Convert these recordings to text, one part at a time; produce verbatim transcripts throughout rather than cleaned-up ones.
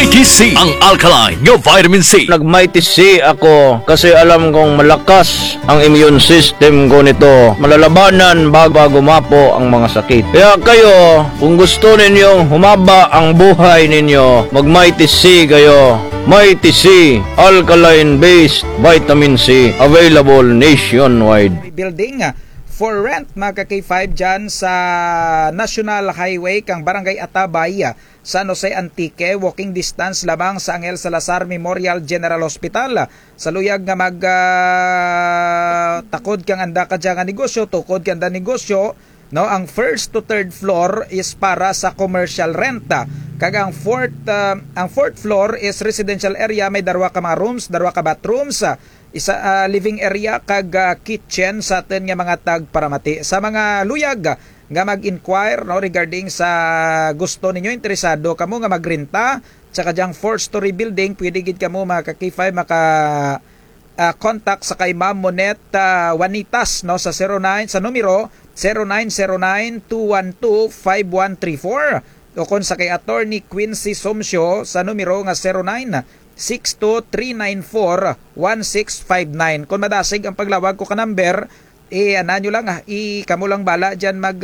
Mighty C, ang alkaline nga vitamin C. Nag-Mighty C ako kasi alam kong malakas ang immune system ko nito. Malalabanan bago gumapo ang mga sakit. Kaya kayo, kung gusto ninyong humaba ang buhay ninyo, mag-Mighty C kayo. Mighty C, alkaline-based vitamin C, available nationwide. Building for rent mga ka-K five dyan sa National Highway kang Barangay Atabay, San Jose Antique, walking distance lamang sa Angel Salazar Memorial General Hospital. Sa luyag nga mag uh, takod kang anda ka dyan nga negosyo, tukod kang anda negosyo, no, ang first to third floor is para sa commercial rent. Kag ang fourth uh, ang fourth floor is residential area, may darwa ka mga rooms, darwa ka bathrooms, isa uh, living area kag uh, kitchen sa atin nga mga tag paramati. Sa mga luyag nga mag-inquire no regarding sa gusto ninyo, interesado kamo nga magrenta tsaka jang four story building, pwede gid kamo mga ka-K five maka uh, contact sa kay Ma'am Monet uh, Juanitas no sa zero nine sa numero zero nine zero nine two one two five one three four o kon sa kay Attorney Quincy Somsyo sa numero nga zero nine six two three nine four one six five nine. Kung madasig ang paglawag ko ka number, eh ana nyo lang, ah, i kamo lang bala dyan mag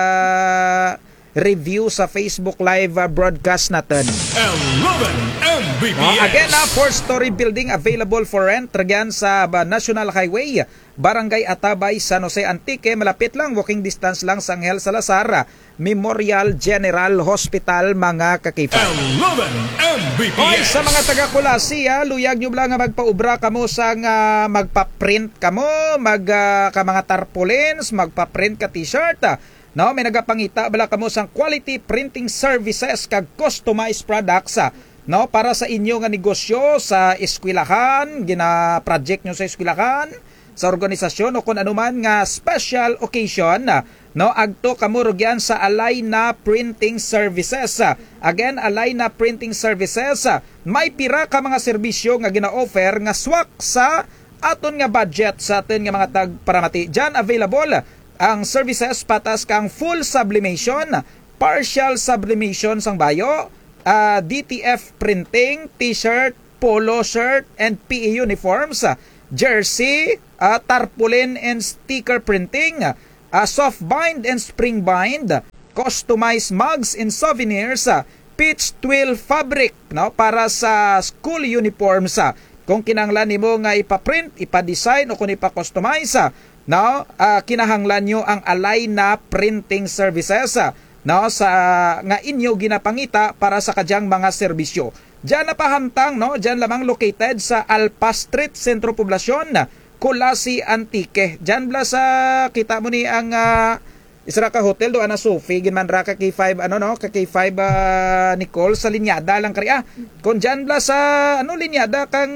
uh, review sa Facebook live uh, broadcast natin. eleven M B P S. Uh, again, uh, four-story building available for rent ragyan sa uh, National Highway, Barangay Atabay, San Jose Antique. Malapit lang, walking distance lang sa Angel Salazar Memorial General Hospital mga ka-K five. eleven M B P S. Hoy, sa mga taga-Kulasi, ha, luyag nyo lang nga magpaubra kamo sa nga magpa-print kamo, mag uh, ka mga tarpaulins, magpa-print ka t-shirt. Ha. No, may nagapangita bala kamo sang quality printing services kag customized products. Ha. No, para sa inyo nga negosyo sa eskwelahan, gina-project nyo sa eskwelahan, sa organisasyon o kung anuman nga special occasion, no, agto kamo rugyan sa Alayna Printing Services. Again, Alayna Printing Services, may pira ka mga serbisyo nga gina-offer nga swak sa aton nga budget sa aton nga mga tagparamati. Diyan available ang services patas kang full sublimation, partial sublimation sang bayo, uh, D T F printing, t-shirt, polo shirt and P E uniforms, jersey, uh, tarpaulin and sticker printing, uh, soft bind and spring bind, customized mugs and souvenirs, uh, pitch twill fabric no para sa school uniforms. Uh, kung kinahanglan nimo nga ipa-print, ipa-design o kung ipa-customize, uh, no, uh, kinahanglan nyo ang Alayna Printing Services, uh, no, sa nga inyo ginapangita para sa kadyang mga serbisyo. Diyan napahantang, no, diyan lamang located sa Alpa Street, Sentro Poblasyon, Kulasi Antique. Diyan bla sa kita mo ni ang uh, isra ka hotel do ana Sophie ginman ra ka K five ano no ka K five uh, Nicole sa linyada lang kari ah. Kung diyan bla sa ano linyada kang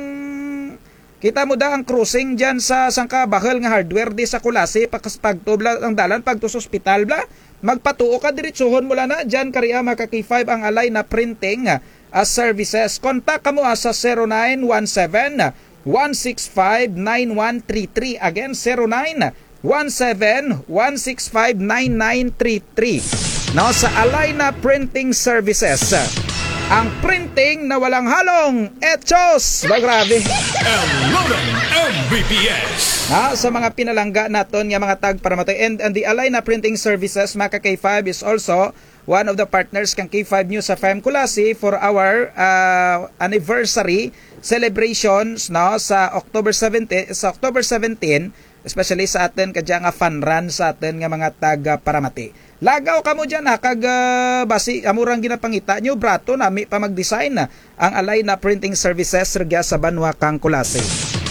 kita mo da ang crossing diyan sa sangka bahal nga hardware di sa Kulasi pagtubla ang dalan pagto sa ospital bla magpatuo ka diretsohon mo na diyan kari ah maka K five ang Alayna Printing as services. Kontak kamo sa zero nine one seven one six five nine one three three. Again, zero nine one seven one six five nine nine three three. Now, sa Alayna Printing Services, ang printing na walang halong etchos. Ba, grabe. eleven M B P S. Ha, sa mga pinalangga naton nga mga tag para matay. And, and the Alayna Printing Services, mga K five, is also one of the partners kang K five News F M Kulasi for our uh, anniversary celebrations no sa October seventeenth sa October seventeenth, especially sa atin kadya nga fun run sa atin nga mga taga paramati. Lagaw kamo diyan ha kag uh, basi amurang ginapangita nyo brato nami pa mag-design na ang Alayna Printing Services regya sa Banwa kang Kulasi.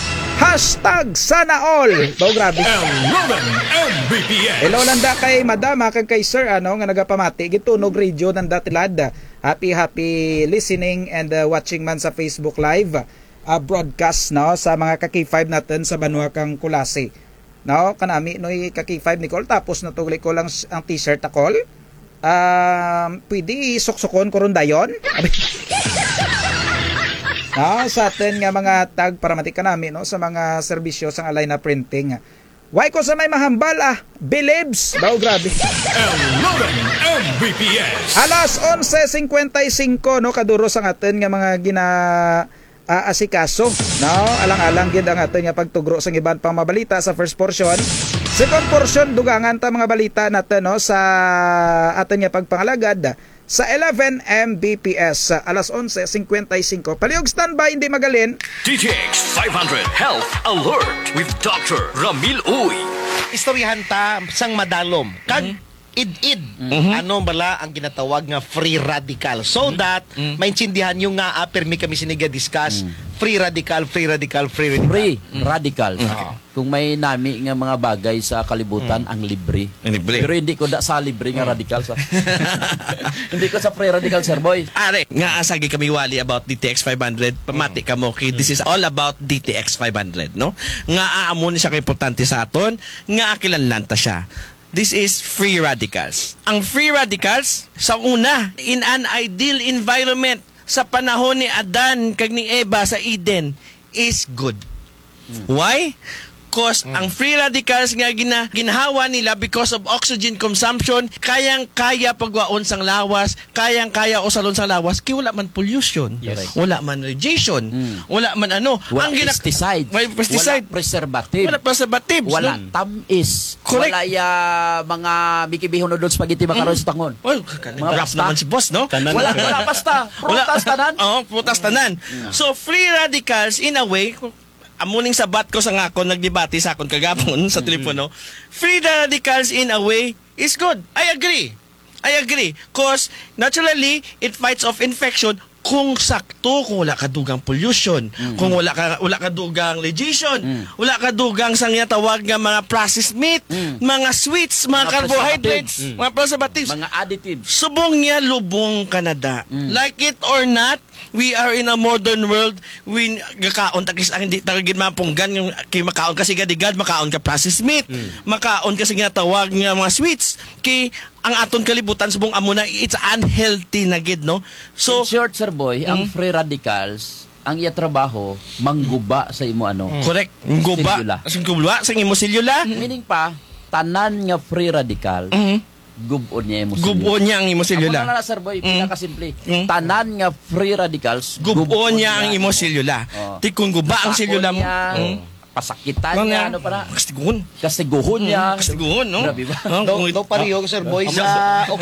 Hashtag sana all. Baw grabe. eleven M B P S. Hello landa kay madama kag kay sir ano nga nagapamati gitunog radio ng datilad. Happy happy listening and uh, watching man sa Facebook live uh, broadcast no sa mga ka K five natin sa Banwa kang Kulasi. No kanami noy ka K five Nicole tapos natugli ko lang ang t-shirt akol. Um pwede suksukon ko ron dayon. No, sa atin nga mga tag para matika namin no, sa mga serbisyo sa Alayna Printing. Why ko sa may mahambal ah, believes. Baw grabe. eleven M V P S. Alas onse singkwentaysinko no kaduro sa atin nga mga gina uh, asikaso no alang-alang gid ang aton nga pagtugro sa iban pang mabalita sa first portion. Second portion dugangan ta mga balita natin no sa aton nga pagpangalagad sa eleven M B P S sa alas onse singkwentaysinko. Paliog standby hindi magalin. D T X five hundred Health Alert with Doctor Ramil Uy. Istoryahan ta sang madalom kag id-id ano bala ang ginatawag nga free radical so that maintindihan yung nga uh, permi kami siniga discuss free radical free radical free radical Free radicals. Kung may nami nga mga bagay sa kalibutan ang libre. Libre. Pero hindi ko da sa libre nga radicals. ah. Hindi ko sa free radical, sir boy. Are, nga asagi kami wali about D T X five hundred. Pamati ka mo, kay this is all about D T X five hundred, no? Nga aamon siya kay importante sa aton, nga akilanlan ta siya. This is free radicals. Ang free radicals, sa una, in an ideal environment, sa panahon ni Adan kag ni Eva sa Eden, is good. Why? Because ang free radicals nga gina, ginhawa nila because of oxygen consumption, kayang-kaya pagwaon sang lawas, kayang-kaya usalon sang lawas, kaya wala man pollution, Yes. wala man radiation, wala man ano. Wala ang gina- pesticide. Wala pesticide. Wala preservative. Wala preservatives. Wala no? tamis. Correct. Wala ya mga bikibihon doon spaghetti makaroon sa tangon. Oh, Mga rap pasta. naman si boss, no? Wala, wala basta. Prutas tanan. Oo, prutas tanan. So, free radicals, in a way, amuning sabat ko sa nga ako, nagdebate sa akong kagapon sa telepono, free radicals, in a way, is good. I agree. I agree. Because, naturally, it fights off infection kung sakto, kung wala ka dugang pollution, kung wala ka wala ka dugang radiation, wala ka dugang sang tawag nga mga processed meat, mga sweets, mga, Mga carbohydrates, preservatives. mga preservatives. Mga additives. Subong niya lubong Canada. Like it or not, we are in a modern world. We gakaon takis ang hindi tagagid mapunggan yung kay makaon kasi gadigad makaon ka processed meat. Makaon kasi nga tawag nga mga sweets kay ang aton kalibutan subong amo na it's unhealthy na gid no. So In short, sir boy, ang free radicals, ang iya trabaho, mangguba sa imo ano. correct. Guba. Selula. Sa guba sa imo selula. Meaning pa, tanan nga free radical, Mhm. gubon niya imo Gubo niya ang imo Ako selula. na lang, sir boy, pinakasimple. Mm. Tanan nga free radicals, Gubo niya ang imo selula. Oh. Ti kung guba ang selula mo. Niya, Mm. pasakitan Ano niya, niya? ano para, Kastiguhon. kasiguhon niya. Kastiguhon, no? Grabe ba? Oh, Do, kung- do pariyo, sir boy, Ah, sa